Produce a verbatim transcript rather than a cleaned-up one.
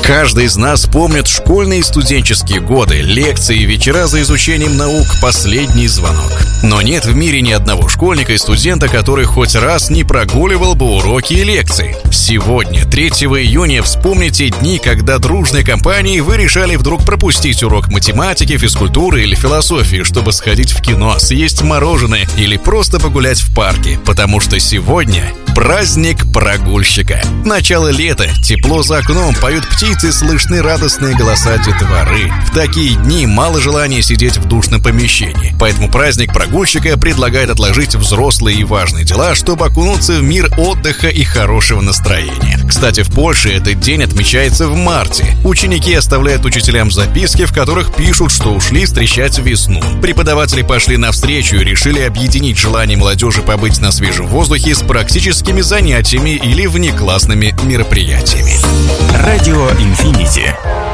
Каждый из нас помнит школьные и студенческие годы, лекции и вечера за изучением наук, последний звонок. Но нет в мире ни одного школьника и студента, который хоть раз не прогуливал бы уроки и лекции. Сегодня, третьего июня, вспомните дни, когда дружной компанией вы решали вдруг пропустить урок математики, физкультуры или философии, чтобы сходить в кино, съесть мороженое или просто погулять в парке, потому что сегодня праздник прогульщика. Начало лета, тепло за окном, поют птицы, слышны радостные голоса детворы. В такие дни мало желания сидеть в душном помещении, поэтому праздник прогульщика предлагает отложить взрослые и важные дела, чтобы окунуться в мир отдыха и хорошего настроения. Кстати, в Польше этот день отмечается в марте. Ученики оставляют учителям записки, в которых пишут, что ушли встречать весну. Преподаватели пошли навстречу и решили объединить желание молодежи побыть на свежем воздухе с практическими занятиями или внеклассными мероприятиями. Радио Инфинити.